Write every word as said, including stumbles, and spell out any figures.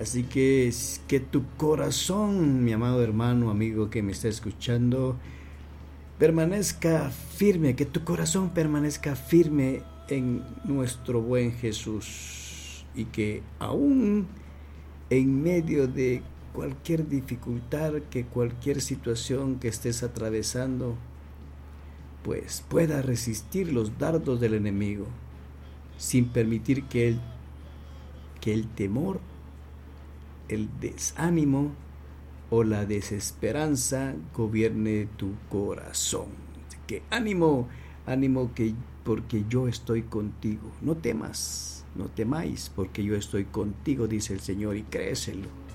Así que es que tu corazón, mi amado hermano, amigo que me está escuchando, permanezca firme, que tu corazón permanezca firme en nuestro buen Jesús, y que aún en medio de cualquier dificultad, que cualquier situación que estés atravesando, pues pueda resistir los dardos del enemigo, sin permitir que el, que el temor, el desánimo o la desesperanza gobierne tu corazón. Así que ánimo, ánimo, que porque yo estoy contigo. No temas, no temáis, porque yo estoy contigo, dice el Señor, y créeselo.